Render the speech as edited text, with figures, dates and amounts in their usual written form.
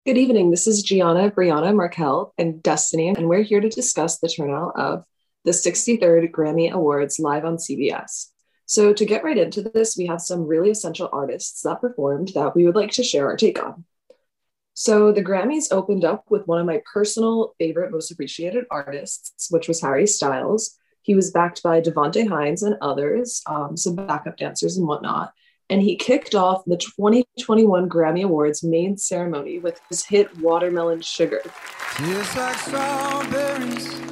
Good evening. This is Gianna, Brianna, Markel, and Destiny, and we're here to discuss the turnout of the 63rd Grammy Awards live on CBS. So, to get right into this, we have some really essential artists that performed that we would like to share our take on. So, the Grammys opened up with one of my personal favorite, most appreciated artists, which was Harry Styles. He was backed by Devonte Hines and others, some backup dancers and whatnot, and he kicked off the 2021 Grammy Awards main ceremony with his hit Watermelon Sugar. Tastes like strawberries